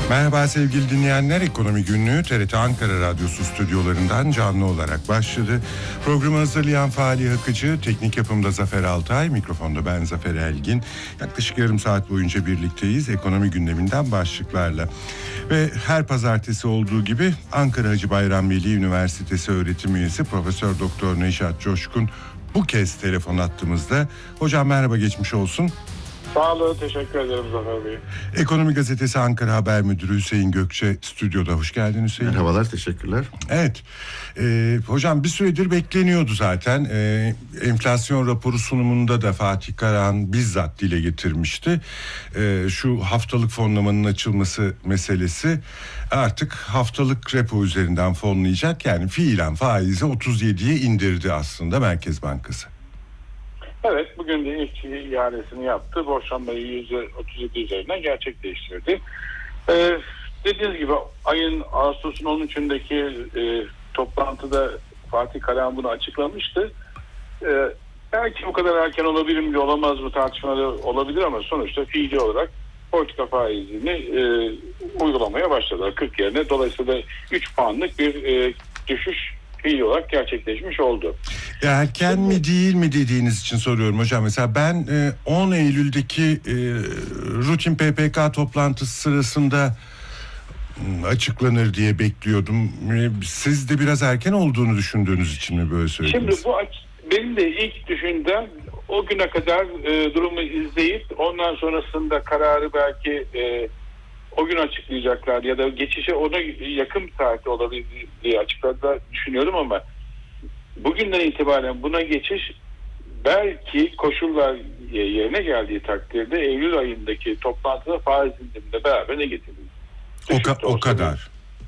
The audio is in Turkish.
Merhaba sevgili dinleyenler, Ekonomi Günlüğü TRT Ankara Radyosu stüdyolarından canlı olarak başladı. Programı hazırlayan Fahri Akıcı, teknik yapımda Zafer Altay, mikrofonda ben Zafer Elgin. Yaklaşık yarım saat boyunca birlikteyiz ekonomi gündeminden başlıklarla. Ve her pazartesi olduğu gibi Ankara Hacı Bayram Veli Üniversitesi öğretim üyesi Profesör Doktor Nejat Coşkun bu kez telefon attığımızda. Hocam merhaba, geçmiş olsun. Sağ olun, teşekkür ederim Zafer Bey. Ekonomi Gazetesi Ankara Haber Müdürü Hüseyin Gökçe stüdyoda. Hoş geldin Hüseyin. Merhabalar, teşekkürler. Evet, hocam bir süredir bekleniyordu zaten. Enflasyon raporu sunumunda da Fatih Karahan bizzat dile getirmişti. Şu haftalık fonlamanın açılması meselesi artık haftalık repo üzerinden fonlayacak. Yani fiilen faizi 37'ye indirdi aslında Merkez Bankası. Evet, bugün de ilk ihalesini yaptı. Borçlanmayı %37 üzerinden gerçekleştirdi. Dediğiniz gibi ayın Ağustos'un 13'ündeki toplantıda Fatih Karahan bunu açıklamıştı. Belki bu kadar erken olabilir mi, olamaz mı tartışmaları olabilir ama sonuçta fiili olarak politika faizini uygulamaya başladılar 40 yerine. Dolayısıyla 3 puanlık bir düşüş fiili olarak gerçekleşmiş oldu. Erken mi değil mi dediğiniz için soruyorum hocam. Mesela ben 10 Eylül'deki rutin PPK toplantısı sırasında açıklanır diye bekliyordum. Siz de biraz erken olduğunu düşündüğünüz için mi böyle söylediniz? Şimdi benim de ilk düşündüğüm o güne kadar durumu izleyip ondan sonrasında kararı belki o gün açıklayacaklar ya da geçişe ona yakın bir tarihte olabilir diye açıkladılar düşünüyorum ama bugünden itibaren buna geçiş belki koşullar yerine geldiği takdirde Eylül ayındaki toplantıda faiz indiriminde beraber ne getirir? O kadar.